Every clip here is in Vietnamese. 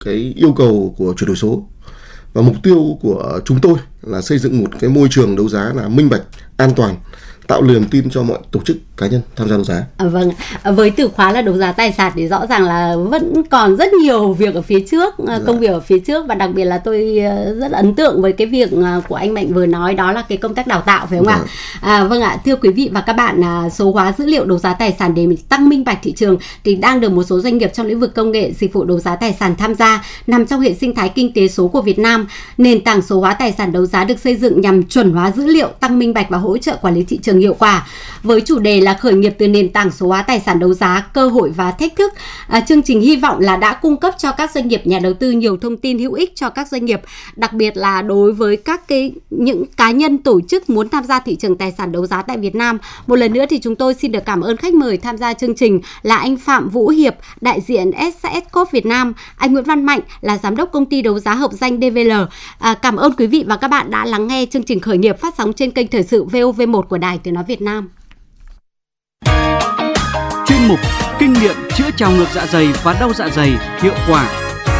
cái yêu cầu của chuyển đổi số, và mục tiêu của chúng tôi là xây dựng một cái môi trường đấu giá là minh bạch, an toàn, tạo niềm tin cho mọi tổ chức cá nhân tham gia đấu giá. Vâng, với từ khóa là đấu giá tài sản thì rõ ràng là vẫn còn rất nhiều việc ở phía trước, công việc ở phía trước, và đặc biệt là tôi rất ấn tượng với cái việc của anh Mạnh vừa nói, đó là cái công tác đào tạo, phải không ạ? Vâng ạ, thưa quý vị và các bạn, số hóa dữ liệu đấu giá tài sản để tăng minh bạch thị trường thì đang được một số doanh nghiệp trong lĩnh vực công nghệ dịch vụ đấu giá tài sản tham gia, nằm trong hệ sinh thái kinh tế số của Việt Nam. Nền tảng số hóa tài sản đấu giá được xây dựng nhằm chuẩn hóa dữ liệu, tăng minh bạch và hỗ trợ quản lý thị trường hiệu quả. Với chủ đề là khởi nghiệp từ nền tảng số hóa tài sản đấu giá, cơ hội và thách thức, chương trình hy vọng là đã cung cấp cho các doanh nghiệp, nhà đầu tư nhiều thông tin hữu ích cho các doanh nghiệp, đặc biệt là đối với những cá nhân, tổ chức muốn tham gia thị trường tài sản đấu giá tại Việt Nam. Một lần nữa thì chúng tôi xin được cảm ơn khách mời tham gia chương trình là anh Phạm Vũ Hiệp, đại diện SAS Corp Việt Nam, anh Nguyễn Văn Mạnh là giám đốc công ty đấu giá hợp danh DVL. Cảm ơn quý vị và các bạn đã lắng nghe chương trình khởi nghiệp phát sóng trên kênh thời sự VOV1 của Đài Tiếng nói Việt Nam. Chuyên mục kinh nghiệm chữa trào ngược dạ dày và đau dạ dày hiệu quả.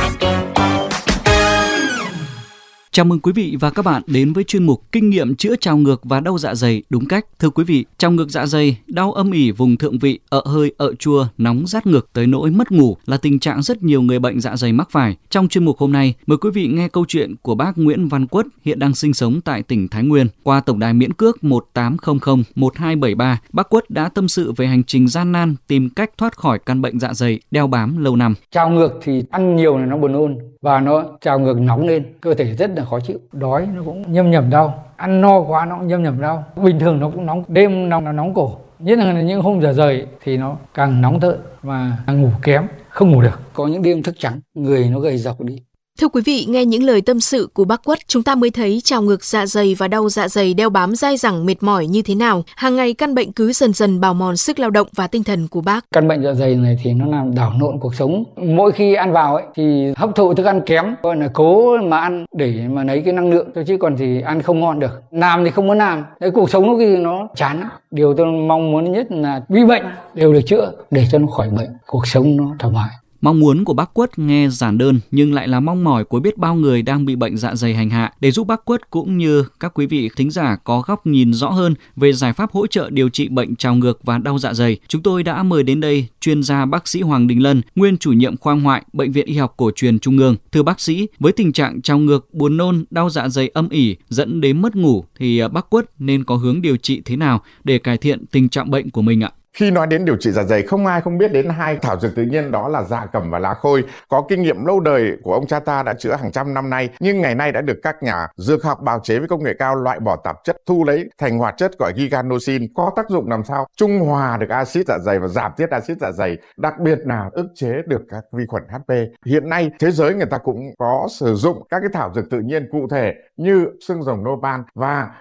Chào mừng quý vị và các bạn đến với chuyên mục kinh nghiệm chữa trào ngược và đau dạ dày đúng cách. Thưa quý vị, trào ngược dạ dày, đau âm ỉ vùng thượng vị, ợ hơi, ợ chua, nóng rát ngực tới nỗi mất ngủ là tình trạng rất nhiều người bệnh dạ dày mắc phải. Trong chuyên mục hôm nay, mời quý vị nghe câu chuyện của bác Nguyễn Văn Quất, hiện đang sinh sống tại tỉnh Thái Nguyên. Qua tổng đài miễn cước 1800 1273, bác Quất đã tâm sự về hành trình gian nan tìm cách thoát khỏi căn bệnh dạ dày đeo bám lâu năm. Trào ngược thì ăn nhiều là nó buồn nôn và nó trào ngược nóng lên, cơ thể rất là khó chịu, đói nó cũng nhâm nhầm đau, ăn no quá nó cũng nhâm nhầm đau, bình thường nó cũng nóng, đêm nó nóng cổ, nhất là những hôm dạ dày thì nó càng nóng thợn và ngủ kém, không ngủ được, có những đêm thức trắng, người nó gầy rộc đi. Thưa quý vị, nghe những lời tâm sự của bác Quất, chúng ta mới thấy trào ngược dạ dày và đau dạ dày đeo bám dai dẳng mệt mỏi như thế nào. Hàng ngày căn bệnh cứ dần dần bào mòn sức lao động và tinh thần của bác. Căn bệnh dạ dày này thì nó làm đảo lộn cuộc sống. Mỗi khi ăn vào thì hấp thụ thức ăn kém, gọi là cố mà ăn để mà lấy cái năng lượng thôi, chứ còn thì ăn không ngon được. Làm thì không muốn làm, cái cuộc sống nó chán. Điều tôi mong muốn nhất là bị bệnh đều được chữa để cho nó khỏi bệnh, cuộc sống nó thoải mái. Mong muốn của bác Quất nghe giản đơn nhưng lại là mong mỏi của biết bao người đang bị bệnh dạ dày hành hạ. Để giúp bác Quất cũng như các quý vị thính giả có góc nhìn rõ hơn về giải pháp hỗ trợ điều trị bệnh trào ngược và đau dạ dày, chúng tôi đã mời đến đây chuyên gia bác sĩ Hoàng Đình Lân, nguyên chủ nhiệm khoa ngoại Bệnh viện Y học Cổ truyền Trung ương. Thưa bác sĩ, với tình trạng trào ngược, buồn nôn, đau dạ dày âm ỉ dẫn đến mất ngủ thì bác Quất nên có hướng điều trị thế nào để cải thiện tình trạng bệnh của mình ạ? Khi nói đến điều trị dạ dày, không ai không biết đến hai thảo dược tự nhiên, đó là dạ cẩm và lá khôi. Có kinh nghiệm lâu đời của ông cha ta đã chữa hàng trăm năm nay, nhưng ngày nay đã được các nhà dược học bào chế với công nghệ cao loại bỏ tạp chất, thu lấy thành hoạt chất gọi giganosin, có tác dụng làm sao trung hòa được axit dạ dày và giảm tiết axit dạ dày, đặc biệt là ức chế được các vi khuẩn HP. Hiện nay thế giới người ta cũng có sử dụng các cái thảo dược tự nhiên cụ thể như xương rồng nopal và